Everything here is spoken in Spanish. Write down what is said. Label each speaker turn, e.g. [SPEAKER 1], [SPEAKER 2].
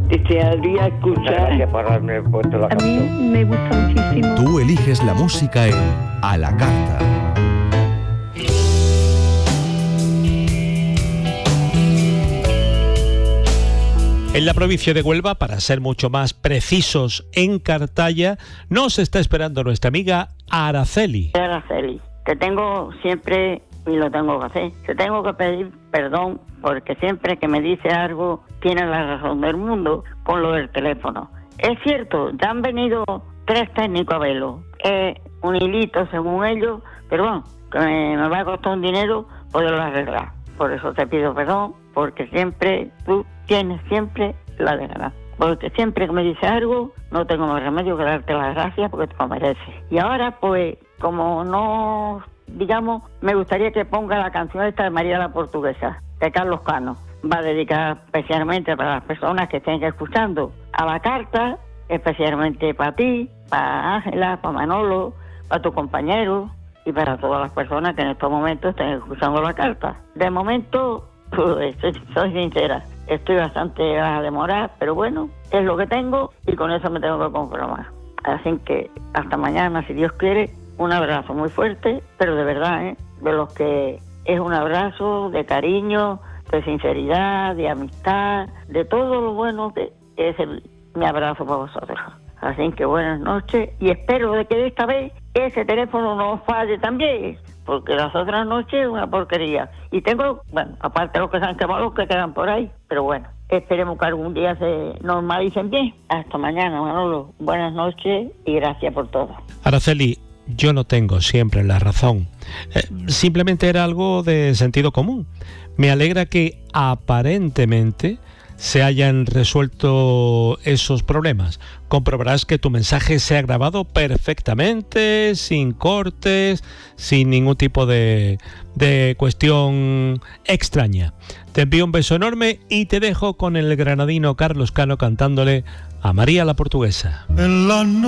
[SPEAKER 1] desearía escuchar.
[SPEAKER 2] Gracias por haberme puesto la
[SPEAKER 1] A mí
[SPEAKER 2] canción.
[SPEAKER 1] me gusta muchísimo.
[SPEAKER 3] Tú eliges la música en A la Carta.
[SPEAKER 4] En la provincia de Huelva, para ser mucho más precisos, en Cartaya, nos está esperando nuestra amiga Araceli.
[SPEAKER 5] Araceli, te tengo siempre, y lo tengo que hacer, te tengo que pedir perdón porque siempre que me dice algo tiene la razón del mundo con lo del teléfono. Es cierto, ya han venido 3 técnicos a verlo. Es un hilito según ellos, pero bueno, que me va a costar un dinero poderlo arreglar. Por eso te pido perdón, porque siempre tú tienes siempre la de ganar. Porque siempre que me dices algo, no tengo más remedio que darte las gracias porque te lo mereces. Y ahora, pues, como no, digamos, me gustaría que ponga la canción esta de María la Portuguesa, de Carlos Cano. Va dedicada especialmente para las personas que estén escuchando A la Carta, especialmente para ti, para Ángela, para Manolo, para tu compañero y para todas las personas que en estos momentos estén escuchando La Carta. De momento, pues, soy sincera, estoy bastante a demorar, pero bueno, es lo que tengo y con eso me tengo que conformar. Así que hasta mañana, si Dios quiere, un abrazo muy fuerte, pero de verdad, de los que es un abrazo de cariño, de sinceridad, de amistad, de todo lo bueno que es mi abrazo para vosotros. Así que buenas noches y espero de que esta vez ese teléfono no falle también, porque las otras noches es una porquería. Y tengo, bueno, aparte de los que se han quemado, los que quedan por ahí, pero bueno, esperemos que algún día se normalicen bien. Hasta mañana, Manolo. Buenas noches y gracias por todo.
[SPEAKER 4] Araceli, yo no tengo siempre la razón. Simplemente era algo de sentido común. Me alegra que aparentemente se hayan resuelto esos problemas. Comprobarás que tu mensaje se ha grabado perfectamente, sin cortes, sin ningún tipo de cuestión extraña. Te envío un beso enorme y te dejo con el granadino Carlos Cano cantándole a María la Portuguesa.